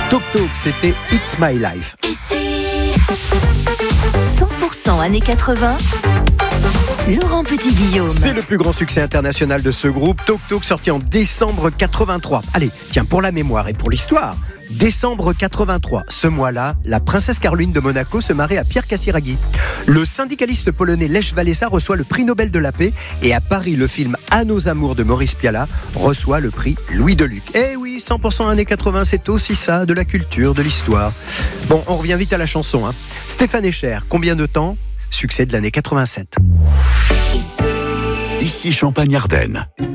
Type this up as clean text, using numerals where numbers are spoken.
Toc Toc, c'était It's My Life. 100% années 80. Laurent Petit-Guillaume. C'est le plus grand succès international de ce groupe. Toc Toc, sorti en décembre 83. Allez, tiens, pour la mémoire et pour l'histoire, décembre 83, ce mois-là, la princesse Caroline de Monaco se marie à Pierre Kassiragi. Le syndicaliste polonais Lech Walesa reçoit le prix Nobel de la paix, et à Paris, le film À nos amours de Maurice Pialat reçoit le prix Louis Deluc. Eh oui, 100% années 80, c'est aussi ça, de la culture, de l'histoire. Bon, on revient vite à la chanson, hein. Stéphane Echer, Combien de temps ? Succès de l'année 87. Ici Champagne-Ardenne.